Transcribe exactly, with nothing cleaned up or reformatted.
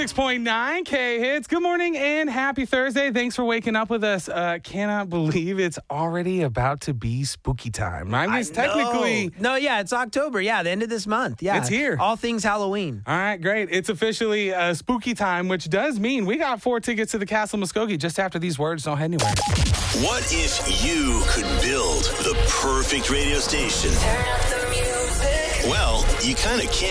six point nine K-Hits. Good morning and happy Thursday. Thanks for waking up with us. Uh, cannot believe it's already about to be spooky time. I mean, it's technically... No, yeah, it's October. Yeah, the end of this month. Yeah, It's here. All things Halloween. All right, great. It's officially uh, spooky time, which does mean we got four tickets to the Castle Muskogee just after these words. Don't head anywhere. What if you could build the perfect radio station? Turn up the music. Well, you kind of can.